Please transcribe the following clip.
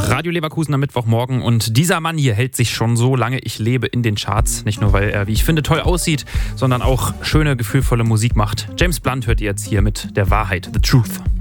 Radio Leverkusen am Mittwochmorgen und dieser Mann hier hält sich schon so lange ich lebe in den Charts. Nicht nur, weil er, wie ich finde, toll aussieht, sondern auch schöne, gefühlvolle Musik macht. James Blunt hört ihr jetzt hier mit der Wahrheit, The Truth.